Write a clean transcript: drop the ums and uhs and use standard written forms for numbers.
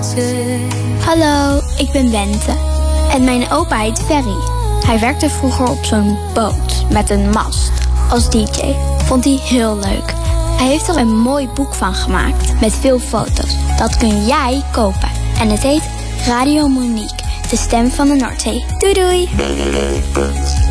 Hallo, ik ben Bente. En mijn opa heet Ferry. Hij werkte vroeger op zo'n boot met een mast als DJ. Vond hij heel leuk. Hij heeft er een mooi boek van gemaakt met veel foto's. Dat kun jij kopen. En het heet Radio Monique, de stem van de Noordzee. Doei doei!